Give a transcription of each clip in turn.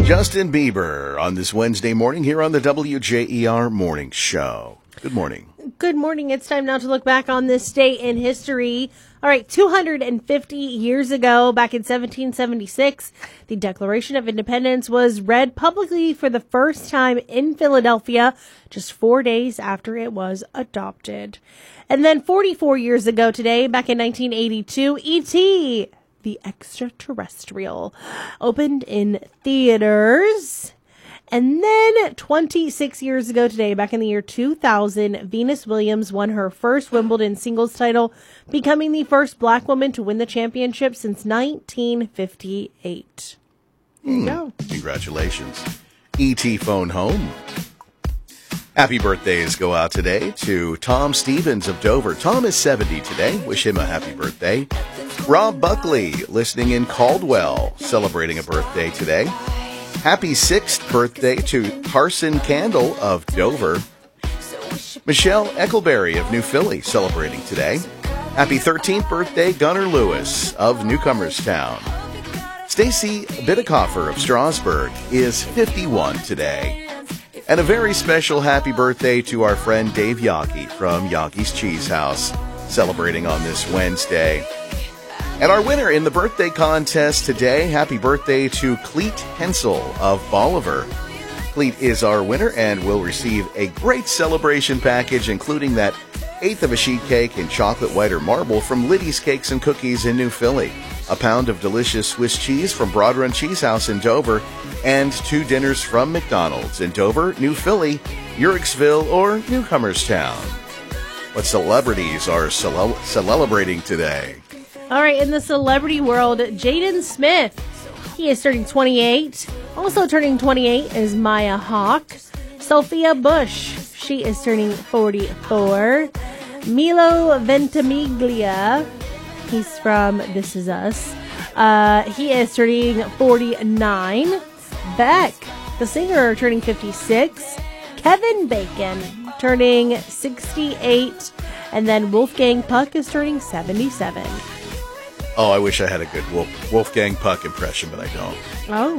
Justin Bieber on this Wednesday morning here on the WJER Morning Show. Good morning. Good morning. It's time now to look back on this day in history. All right, 250 years ago, back in 1776, the Declaration of Independence was read publicly for the first time in Philadelphia, just 4 days after it was adopted. And then 44 years ago today, back in 1982, E.T., the Extraterrestrial, opened in theaters. And then 26 years ago today, back in the year 2000, Venus Williams won her first Wimbledon singles title, becoming the first black woman to win the championship since 1958. There you go. Congratulations. E.T. phone home. Happy birthdays go out today to Tom Stevens of Dover. Tom is 70 today. Wish him a happy birthday. Rob Buckley, listening in Caldwell, celebrating a birthday today. Happy 6th birthday to Carson Candle of Dover. Michelle Eckleberry of New Philly, celebrating today. Happy 13th birthday, Gunnar Lewis of Newcomerstown. Stacy Bidekoffer of Strasburg is 51 today. And a very special happy birthday to our friend Dave Yockey from Yockey's Cheese House, celebrating on this Wednesday. And our winner in the birthday contest today, happy birthday to Cleet Hensel of Bolivar. Cleet is our winner and will receive a great celebration package, including that eighth of a sheet cake in chocolate white or marble from Liddy's Cakes and Cookies in New Philly, a pound of delicious Swiss cheese from Broad Run Cheese House in Dover, and 2 dinners from McDonald's in Dover, New Philly, Uricksville, or Newcomerstown. What celebrities are celebrating today? All right, in the celebrity world, Jaden Smith, he is turning 28. Also turning 28 is Maya Hawke. Sophia Bush, she is turning 44. Milo Ventimiglia, he's from This Is Us. He is turning 49. Beck, the singer, turning 56. Kevin Bacon, turning 68. And then Wolfgang Puck is turning 77. Oh, I wish I had a good Wolfgang Puck impression, but I don't. Oh.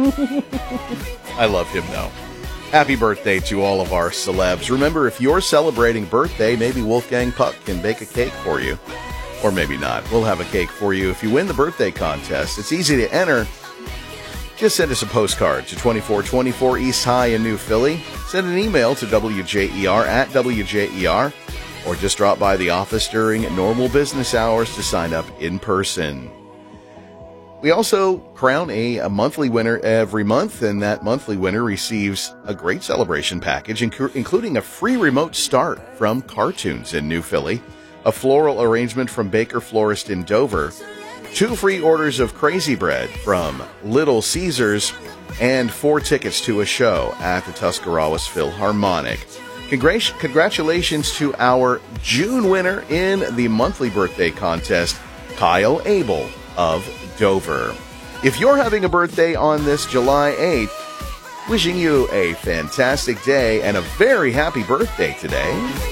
I love him, though. Happy birthday to all of our celebs. Remember, if you're celebrating birthday, maybe Wolfgang Puck can bake a cake for you. Or maybe not. We'll have a cake for you if you win the birthday contest. It's easy to enter. Just send us a postcard to 2424 East High in New Philly. Send an email to WJER@WJER. Or just drop by the office during normal business hours to sign up in person. We also crown a monthly winner every month, and that monthly winner receives a great celebration package, including a free remote start from Cartoons in New Philly, a floral arrangement from Baker Florist in Dover, 2 free orders of Crazy Bread from Little Caesars, and 4 tickets to a show at the Tuscarawas Philharmonic. Congratulations to our June winner in the monthly birthday contest, Kyle Abel of Dover. If you're having a birthday on this July 8th, wishing you a fantastic day and a very happy birthday today.